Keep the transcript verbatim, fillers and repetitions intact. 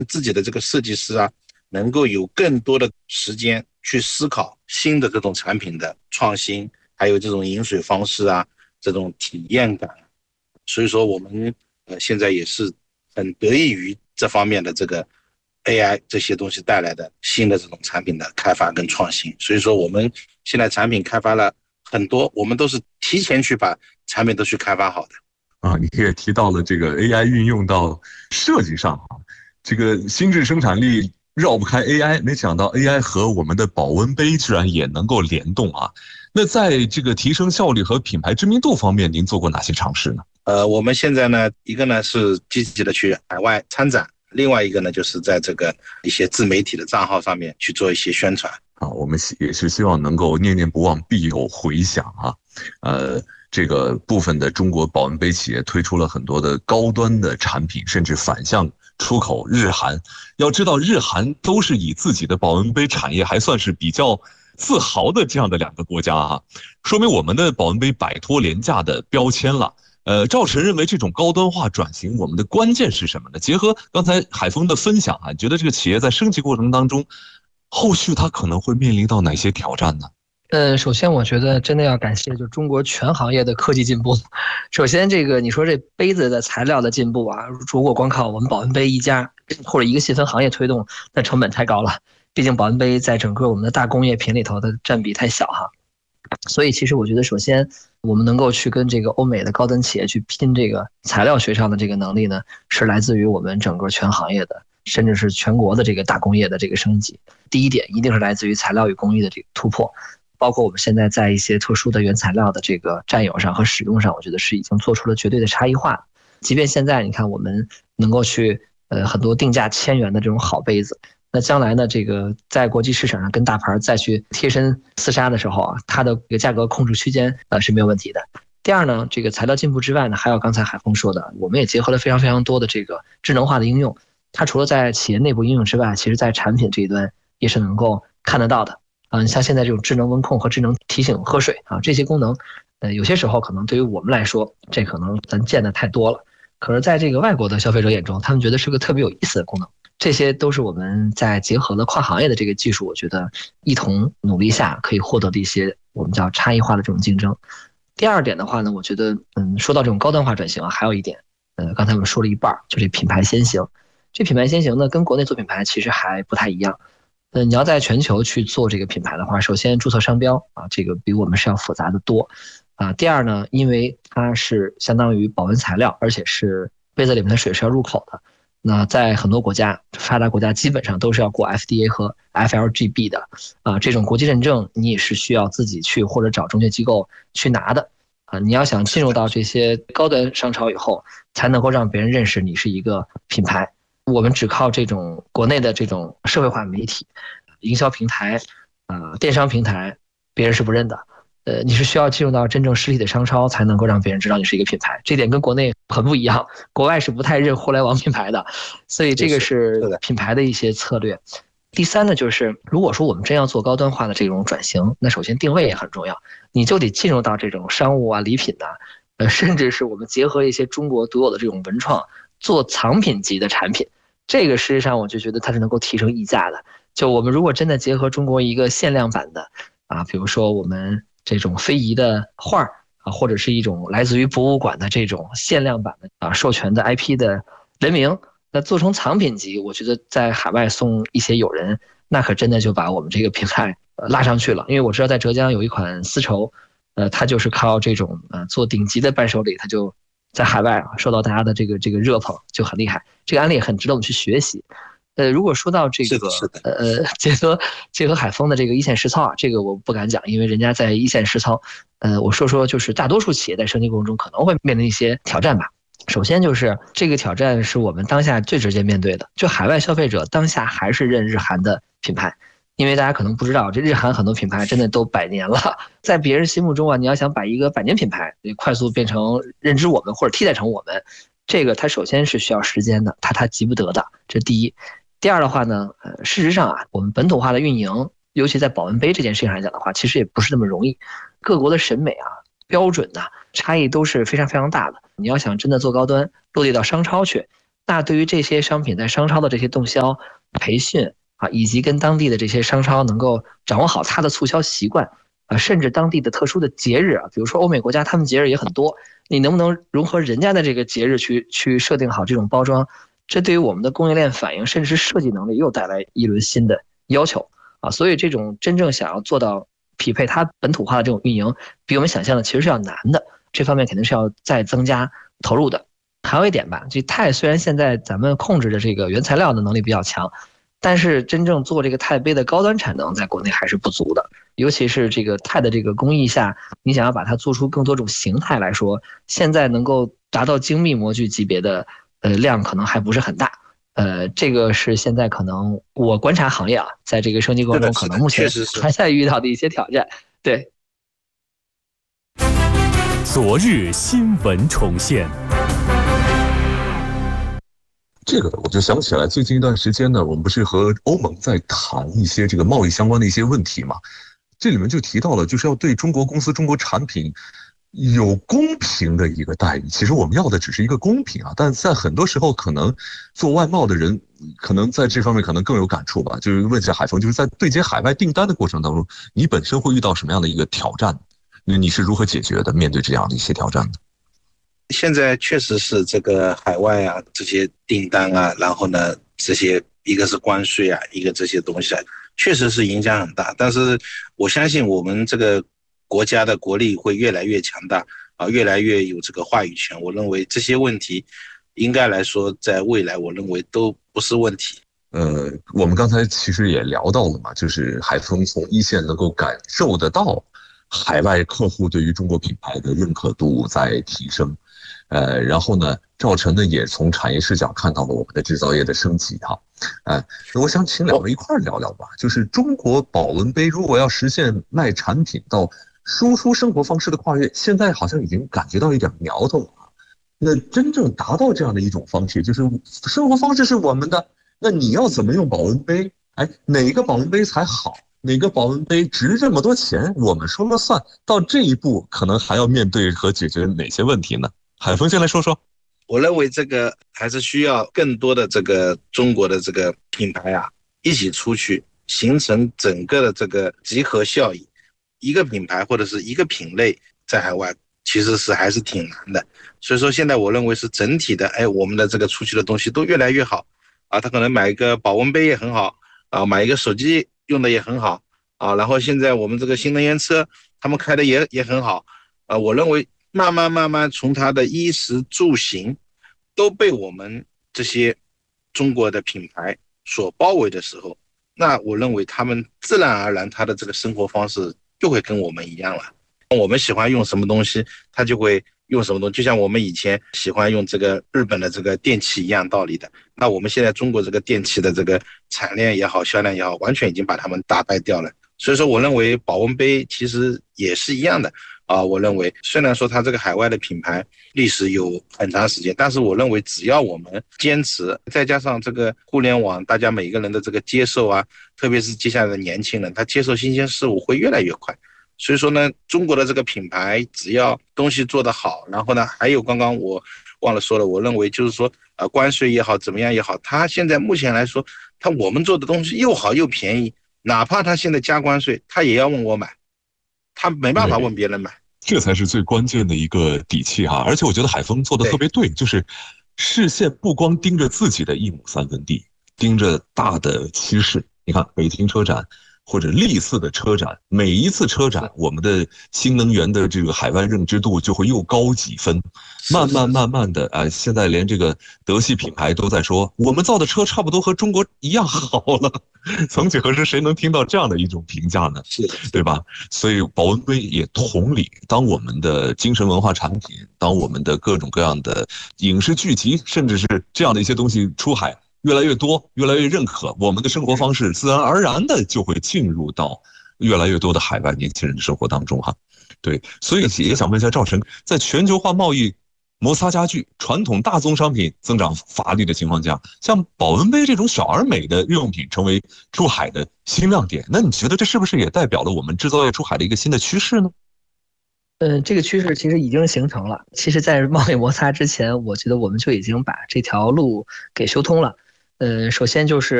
自己的这个设计师啊，能够有更多的时间去思考新的这种产品的创新，还有这种饮水方式啊，这种体验感。所以说我们呃现在也是很得益于这方面的这个 A I 这些东西带来的新的这种产品的开发跟创新。所以说我们现在产品开发了很多，我们都是提前去把产品都去开发好的。 啊，你也提到了这个 A I 运用到设计上啊，这个新质生产力绕不开 A I， 没想到 A I 和我们的保温杯居然也能够联动啊。那在这个提升效率和品牌知名度方面，您做过哪些尝试呢？ 呃，我们现在呢，一个呢是积极的去海外参展，另外一个呢就是在这个一些自媒体的账号上面去做一些宣传。 啊，我们也是希望能够念念不忘，必有回响啊。呃，这个部分的中国保温杯企业推出了很多的高端的产品，甚至反向出口日韩。要知道，日韩都是以自己的保温杯产业还算是比较自豪的这样的两个国家啊，说明我们的保温杯摆脱廉价的标签了。呃，赵晨认为这种高端化转型，我们的关键是什么呢？结合刚才海峰的分享啊，觉得这个企业在升级过程当中，后续它可能会面临到哪些挑战呢？ 呃，首先我觉得真的要感谢就中国全行业的科技进步。首先这个你说这杯子的材料的进步啊，如果光靠我们保温杯一家或者一个细分行业推动，那成本太高了。毕竟保温杯在整个我们的大工业品里头的占比太小哈。所以其实我觉得首先我们能够去跟这个欧美的高端企业去拼这个材料学上的这个能力呢，是来自于我们整个全行业的甚至是全国的这个大工业的这个升级。第一点一定是来自于材料与工艺的这个突破，包括我们现在在一些特殊的原材料的这个占有上和使用上，我觉得是已经做出了绝对的差异化。即便现在你看我们能够去呃很多定价千元的这种好杯子，那将来呢，这个在国际市场上跟大牌再去贴身厮杀的时候啊，它的这个价格控制区间呃是没有问题的。第二呢，这个材料进步之外呢，还有刚才海峰说的，我们也结合了非常非常多的这个智能化的应用。它除了在企业内部应用之外，其实在产品这一端也是能够看得到的。嗯，像现在这种智能温控和智能提醒喝水啊，这些功能，呃，有些时候可能对于我们来说，这可能咱见的太多了。可是在这个外国的消费者眼中，他们觉得是个特别有意思的功能。这些都是我们在结合了跨行业的这个技术，我觉得一同努力下可以获得的一些我们叫差异化的这种竞争。第二点的话呢，我觉得，嗯，说到这种高端化转型啊，还有一点，呃，刚才我们说了一半，就是品牌先行。这品牌先行呢，跟国内做品牌其实还不太一样。呃，你要在全球去做这个品牌的话，首先注册商标啊，这个比我们是要复杂的多啊。第二呢，因为它是相当于保温材料，而且是杯子里面的水是要入口的。那在很多国家，发达国家基本上都是要过 F D A 和 F L G B 的啊，这种国际认证你也是需要自己去或者找中介机构去拿的啊。你要想进入到这些高端商超以后，才能够让别人认识你是一个品牌。我们只靠这种国内的这种社会化媒体、营销平台、呃电商平台，别人是不认的。呃，你是需要进入到真正实体的商超，才能够让别人知道你是一个品牌。这点跟国内很不一样，国外是不太认互联网品牌的，所以这个是品牌的一些策略。第三呢，就是如果说我们真要做高端化的这种转型，那首先定位也很重要，你就得进入到这种商务啊、礼品呐、啊，呃，甚至是我们结合一些中国独有的这种文创，做藏品级的产品。这个事实上我就觉得它是能够提升溢价的。就我们如果真的结合中国一个限量版的啊，比如说我们这种非遗的画啊，或者是一种来自于博物馆的这种限量版的啊授权的 I P 的人名，那做成藏品级，我觉得在海外送一些友人，那可真的就把我们这个品牌呃拉上去了。因为我知道在浙江有一款丝绸，呃，它就是靠这种呃做顶级的伴手礼，它就在海外啊受到大家的这个这个热捧，就很厉害。这个案例也很值得我们去学习。呃，如果说到这个呃结合结合海峰的这个一线实操啊，这个我不敢讲，因为人家在一线实操。呃，我说说就是大多数企业在升级过程中可能会面临一些挑战吧。首先就是这个挑战是我们当下最直接面对的，就海外消费者当下还是认日韩的品牌。因为大家可能不知道，这日韩很多品牌真的都百年了，在别人心目中啊，你要想把一个百年品牌快速变成认知我们或者替代成我们，这个它首先是需要时间的，它它急不得的，这是第一。第二的话呢，呃，事实上啊，我们本土化的运营，尤其在保温杯这件事情上来讲的话，其实也不是那么容易。各国的审美啊、标准呐、啊，差异都是非常非常大的。你要想真的做高端，落地到商超去， 那对于这些商品在商超的这些动销培训啊，以及跟当地的这些商超能够掌握好它的促销习惯啊，甚至当地的特殊的节日啊，比如说欧美国家他们节日也很多，你能不能融合人家的这个节日去去设定好这种包装？这对于我们的供应链反应，甚至是设计能力又带来一轮新的要求啊！所以这种真正想要做到匹配它本土化的这种运营，比我们想象的其实是要难的。这方面肯定是要再增加投入的。还有一点吧，这钛虽然现在咱们控制的这个原材料的能力比较强，但是真正做这个钛杯的高端产能在国内还是不足的。尤其是这个钛的这个工艺下，你想要把它做出更多种形态来说，现在能够达到精密模具级别的。呃，量可能还不是很大，呃，这个是现在可能我观察行业啊，在这个升级过程中，可能目前还在遇到的一些挑战。对。 昨日新闻重现。 这个我就想起来，最近一段时间呢，我们不是和欧盟在谈一些这个贸易相关的一些问题嘛？这里面就提到了，就是要对中国公司、中国产品。有公平的一个待遇，其实我们要的只是一个公平啊，但在很多时候，可能做外贸的人，可能在这方面可能更有感触吧。就是问一下海峰，就是在对接海外订单的过程当中，你本身会遇到什么样的一个挑战？那你是如何解决的？面对这样的一些挑战呢？ 现在确实是这个海外啊，这些订单啊，然后呢，这些一个是关税啊，一个这些东西啊，确实是影响很大。但是我相信我们这个。国家的国力会越来越强大啊，越来越有这个话语权。我认为这些问题应该来说，在未来我认为都不是问题。 呃，我们刚才其实也聊到了嘛，就是海峰从一线能够感受得到海外客户对于中国品牌的认可度在提升。呃，然后呢，赵晨呢也从产业视角看到了我们的制造业的升级哈。呃，我想请两位一块聊聊吧，就是中国保温杯如果要实现卖产品到输出生活方式的跨越，现在好像已经感觉到一点苗头了。那真正达到这样的一种方式，就是生活方式是我们的，那你要怎么用保温杯？哎，哪个保温杯才好？哪个保温杯值这么多钱？我们说了算。到这一步，可能还要面对和解决哪些问题呢？海峰先来说说。 我认为这个还是需要更多的这个中国的这个品牌啊，一起出去，形成整个的这个集合效应。一个品牌或者是一个品类在海外其实是还是挺难的，所以说现在我认为是整体的，哎，我们的这个出去的东西都越来越好啊，他可能买一个保温杯也很好啊，买一个手机用的也很好啊，然后现在我们这个新能源车他们开的也也很好啊，我认为慢慢慢慢从它的衣食住行都被我们这些中国的品牌所包围的时候，那我认为他们自然而然他的这个生活方式就会跟我们一样了。我们喜欢用什么东西，他就会用什么东西，就像我们以前喜欢用这个日本的这个电器一样道理的。那我们现在中国这个电器的这个产量也好，销量也好，完全已经把他们打败掉了。所以说我认为保温杯其实也是一样的啊。我认为虽然说它这个海外的品牌历史有很长时间，但是我认为只要我们坚持，再加上这个互联网大家每个人的这个接受啊，特别是接下来的年轻人，他接受新鲜事物会越来越快。所以说呢，中国的这个品牌只要东西做得好，然后呢，还有刚刚我忘了说了，我认为就是说，呃，关税也好，怎么样也好，它现在目前来说，它我们做的东西又好又便宜，哪怕它现在加关税，它也要问我买，它没办法问别人买， 这才是最关键的一个底气哈。而且我觉得海峰做的特别对，就是视线不光盯着自己的一亩三分地，盯着大的趋势。你看北京车展。或者类似的车展，每一次车展，我们的新能源的这个海外认知度就会又高几分，慢慢慢慢的，哎，现在连这个德系品牌都在说，我们造的车差不多和中国一样好了。曾几何时，谁能听到这样的一种评价呢？ 是， 对吧？所以保温杯也同理，当我们的精神文化产品，当我们的各种各样的影视剧集，甚至是这样的一些东西出海。越来越多，越来越认可，我们的生活方式自然而然的就会进入到越来越多的海外年轻人的生活当中哈。对，所以也想问一下赵晨，在全球化贸易摩擦加剧、传统大宗商品增长乏力的情况下，像保温杯这种小而美的日用品成为出海的新亮点，那你觉得这是不是也代表了我们制造业出海的一个新的趋势呢？ 嗯、呃，这个趋势其实已经形成了。其实，在贸易摩擦之前，我觉得我们就已经把这条路给修通了。呃，首先就是